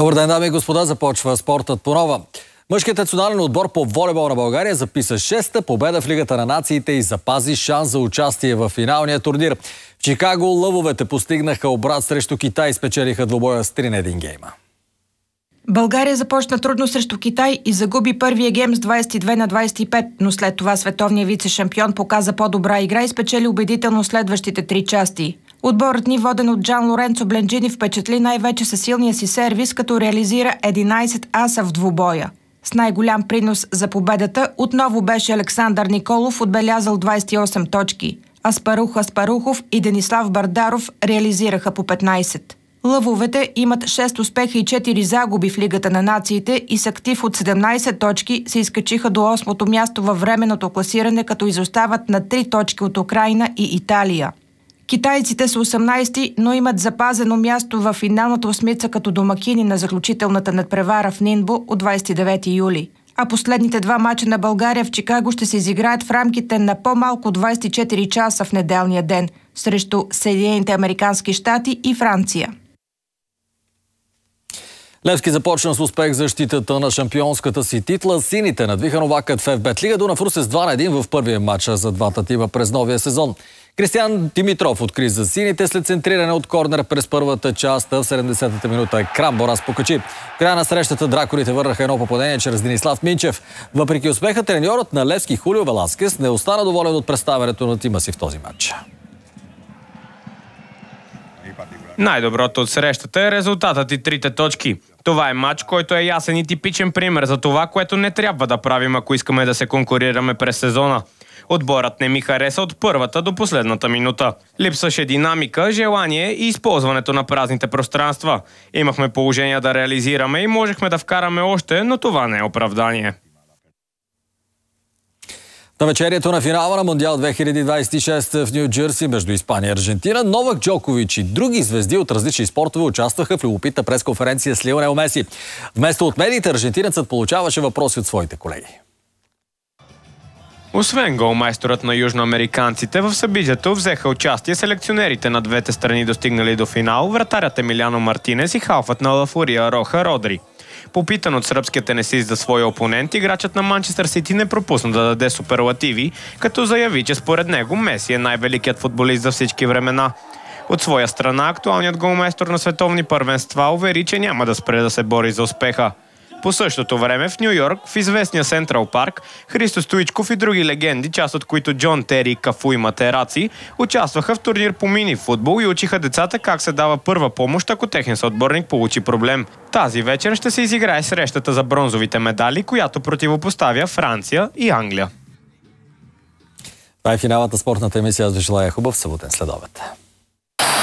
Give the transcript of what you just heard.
Добър ден, дами и господа, започва спортът по нова. Мъжкият национален отбор по волейбол на България записа 6-та победа в Лигата на нациите и запази шанс за участие в финалния турнир. В Чикаго лъвовете постигнаха обрат срещу Китай и спечелиха двубоя с 3-1 гейма. България започна трудно срещу Китай и загуби първия гейм с 22-25, но след това световният вице-шампион показа по-добра игра и спечели убедително следващите 3 части. Отборът ни, воден от Джан Лоренцо Бленджини, впечатли най-вече със силния си сервис, като реализира 11 аса в двубоя. С най-голям принос за победата отново беше Александър Николов, отбелязал 28 точки. Аспарухов и Денислав Бардаров реализираха по 15. Лъвовете имат 6 успеха и 4 загуби в Лигата на нациите и с актив от 17 точки се изкачиха до 8-то място във временното класиране, като изостават на 3 точки от Украйна и Италия. Китайците са 18-ти, но имат запазено място в финалната осмица като домакини на заключителната надпревара в Нинбо от 29 юли. А последните 2 мача на България в Чикаго ще се изиграят в рамките на по-малко 24 часа в неделния ден срещу Съединените американски щати и Франция. Левски започна с успех в защитата на шампионската си титла. Сините надвиха Новакът в ФБ Лига Дунав Русе с 2-1 в първия матч за двата тима през новия сезон. Кристиян Димитров откри за сините след центриране от корнер през първата част. В 70-та минута Крамбо покачи. В края на срещата дракорите върнаха едно попадение чрез Денислав Минчев. Въпреки успеха, треньорът на Левски Хулио Веласкес не остана доволен от представянето на тима си в този матч. Най-доброто от срещата е резултатът и 3 точки. Това е матч, който е ясен и типичен пример за това, което не трябва да правим, ако искаме да се конкурираме през сезона. Отборът не ми хареса от първата до последната минута. Липсваше динамика, желание и използването на празните пространства. Имахме положение да реализираме и можехме да вкараме още, но това не е оправдание. На вечерието на финала на Мондиал 2026 в Ню Джерси между Испания и Аржентина, Новак Джокович и други звезди от различни спортове участваха в любопитна пресконференция с Лионел Меси. Вместо от медиите, аржентинецът получаваше въпроси от своите колеги. Освен голмайсторът на южноамериканците, в събитието взеха участие селекционерите на двете страни, достигнали до финал, вратарят Емилиано Мартинес и халфът на Ла Фурия Роха Родри. Попитан от сръбския тенисист за своя опонент, играчът на Манчестър Сити не пропусна да даде суперлативи, като заяви, че според него Меси е най-великият футболист за всички времена. От своя страна, актуалният голмайстор на световни първенства увери, че няма да спре да се бори за успеха. По същото време в Ню Йорк, в известния Централ парк, Христо Стоичков и други легенди, част от които Джон Тери, Кафу и Матераци, участваха в турнир по мини-футбол и учиха децата как се дава първа помощ, ако техен съотборник получи проблем. Тази вечер ще се изиграе срещата за бронзовите медали, която противопоставя Франция и Англия. Това е финалът на спортната емисия. Аз ви желая хубав съботен следобед.